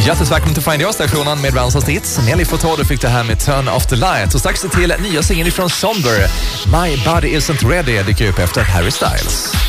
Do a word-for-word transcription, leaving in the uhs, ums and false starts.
Hjärtligt välkommen till Find Your-stationen med Bransons hits. Nelly Furtado fick det här med Turn Off the Light. Och strax till nya singeln från Somber, My Body Isn't Ready, dyker upp efter Harry Styles.